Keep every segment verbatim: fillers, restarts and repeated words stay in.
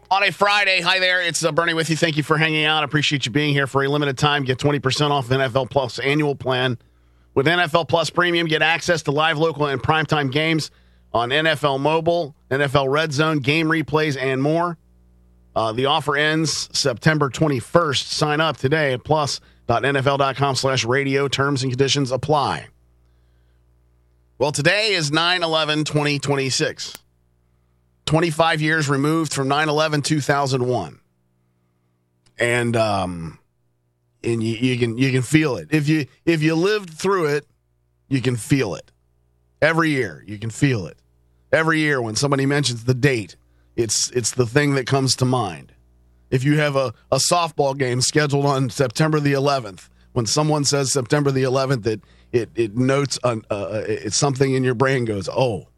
On a Friday, hi there, it's uh, Bernie with you. Thank you for hanging out. I appreciate you being here for a limited time. Get twenty percent off N F L Plus annual plan. With N F L Plus Premium, get access to live, local, and primetime games on N F L Mobile, N F L Red Zone, game replays, and more. Uh, the offer ends September twenty-first. Sign up today at plus.nfl.com slash radio. Terms and conditions apply. Well, today is nine eleven twenty twenty-six. twenty-five years removed from nine eleven two thousand one. And um and you, you can you can feel it. If you if you lived through it, you can feel it. Every year, you can feel it. Every year when somebody mentions the date, it's it's the thing that comes to mind. If you have a, a softball game scheduled on September the eleventh, when someone says September the eleventh, it it, it notes an, uh, it's something in your brain goes, oh.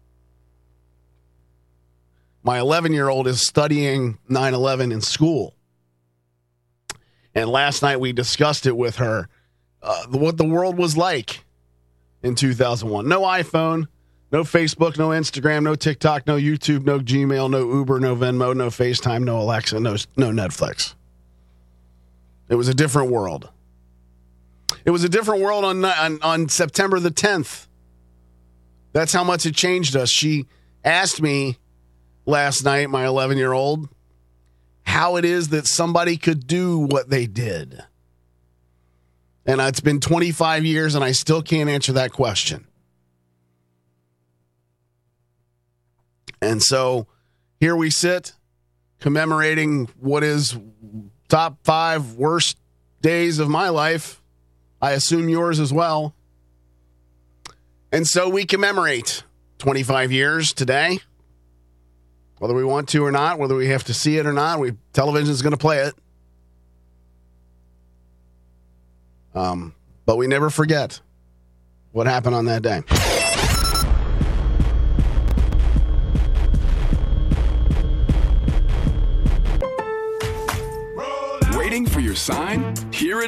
My eleven-year-old is studying nine eleven in school. And last night we discussed it with her, uh, what the world was like in two thousand one. No iPhone, no Facebook, no Instagram, no TikTok, no YouTube, no Gmail, no Uber, no Venmo, no FaceTime, no Alexa, no, no Netflix. It was a different world. It was a different world on, on, on September the tenth. That's how much it changed us. She asked me last night, my eleven-year-old, how it is that somebody could do what they did. And it's been twenty-five years, and I still can't answer that question. And so here we sit, commemorating what is top five worst days of my life. I assume yours as well. And so we commemorate twenty-five years today. Whether we want to or not, whether we have to see it or not, we television's going to play it. Um, but we never forget what happened on that day. Waiting for your sign? Here it